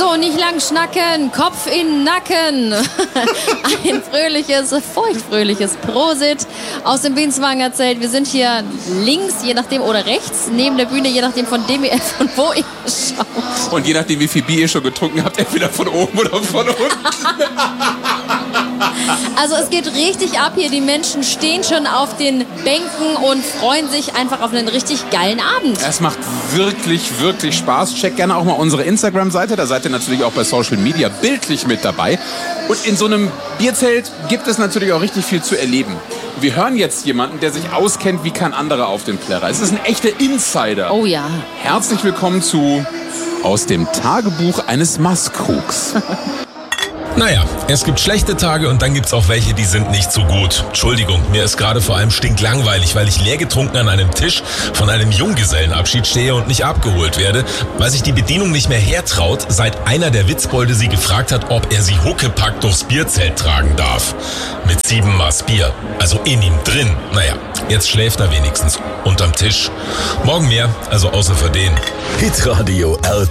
So, nicht lang schnacken, Kopf in Nacken. Ein fröhliches, feuchtfröhliches Prosit aus dem Bienzwanger Zelt. Wir sind hier links, je nachdem, oder rechts, neben der Bühne, je nachdem von wo ihr schaut. Und je nachdem, wie viel Bier ihr schon getrunken habt, entweder von oben oder von unten. Also es geht richtig ab hier. Die Menschen stehen schon auf den Bänken und freuen sich einfach auf einen richtig geilen Abend. Es macht wirklich, wirklich Spaß. Checkt gerne auch mal unsere Instagram-Seite. Da seid ihr natürlich auch bei Social Media bildlich mit dabei. Und in so einem Bierzelt gibt es natürlich auch richtig viel zu erleben. Wir hören jetzt jemanden, der sich auskennt wie kein anderer auf dem Plärrer. Es ist ein echter Insider. Oh ja. Herzlich willkommen zu Aus dem Tagebuch eines Mastkrugs. Naja, es gibt schlechte Tage und dann gibt's auch welche, die sind nicht so gut. Entschuldigung, mir ist gerade vor allem stinklangweilig, weil ich leer getrunken an einem Tisch von einem Junggesellenabschied stehe und nicht abgeholt werde, weil sich die Bedienung nicht mehr hertraut, seit einer der Witzbolde sie gefragt hat, ob er sie huckepack durchs Bierzelt tragen darf. Mit 7 Maß Bier, also in ihm drin. Naja, jetzt schläft er wenigstens unterm Tisch. Morgen mehr, also außer für den. Hitradio RT.